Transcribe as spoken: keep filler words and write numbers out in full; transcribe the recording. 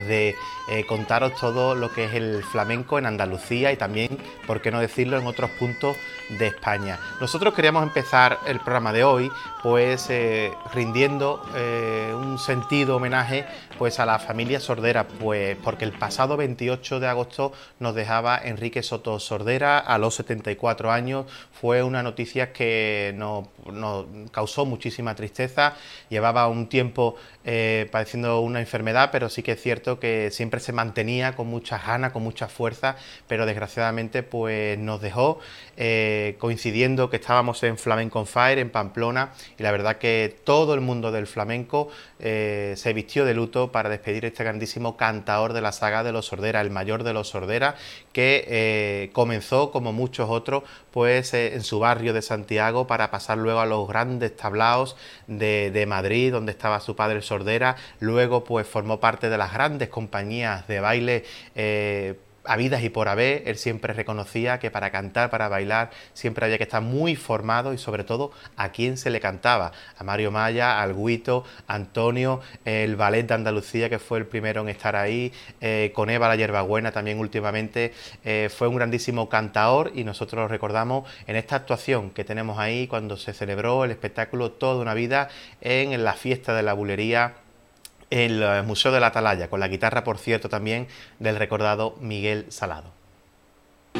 de eh, contaros todo lo que es el flamenco en Andalucía y también, por qué no decirlo, en otros puntos de España. Nosotros queríamos empezar el programa de hoy pues eh, rindiendo eh, un sentido homenaje pues a la familia Sordera, pues porque el pasado veintiocho de agosto nos dejaba Enrique Soto Sordera a los setenta y cuatro años. Fue una noticia que nos, nos causó muchísima tristeza. Llevaba un tiempo eh, padeciendo una enfermedad, pero sí que es cierto que siempre se mantenía con muchas ganas, con mucha fuerza, pero desgraciadamente pues nos dejó eh, coincidiendo que estábamos en Flamenco on Fire en Pamplona, y la verdad que todo el mundo del flamenco eh, se vistió de luto para despedir a este grandísimo cantaor de la saga de los Sordera, el mayor de los Sordera, que eh, comenzó como muchos otros pues eh, en su barrio de Santiago, para pasar luego a los grandes tablaos de, de Madrid, donde estaba su padre Sordera. Luego pues formó parte de las grandes compañías de baile eh, habidas y por haber. Él siempre reconocía que para cantar, para bailar, siempre había que estar muy formado, y sobre todo a quién se le cantaba: a Mario Maya, al Guito, a Antonio, el ballet de Andalucía, que fue el primero en estar ahí, eh, con Eva la Yerbabuena también últimamente. Eh, fue un grandísimo cantaor, y nosotros lo recordamos en esta actuación que tenemos ahí cuando se celebró el espectáculo Toda una vida en la fiesta de la Bulería, el Museo de la Atalaya, con la guitarra, por cierto, también del recordado Miguel Salado.